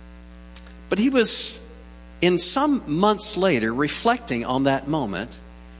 But he was, in some months later, reflecting on that moment,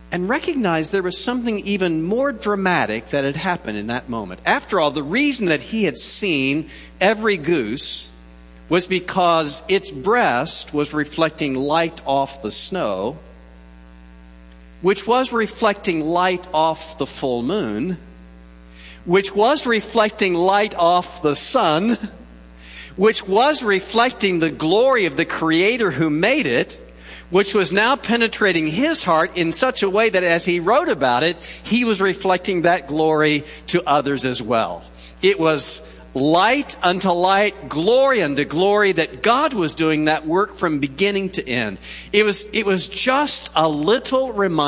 and recognized there was something even more dramatic that had happened in that moment. After all, the reason that he had seen every goose was because its breast was reflecting light off the snow, which was reflecting light off the full moon, which was reflecting light off the sun, which was reflecting the glory of the Creator who made it, which was now penetrating his heart in such a way that as he wrote about it, he was reflecting that glory to others as well. It was light unto light, glory unto glory, that God was doing that work from beginning to end. It was, it was just a little reminder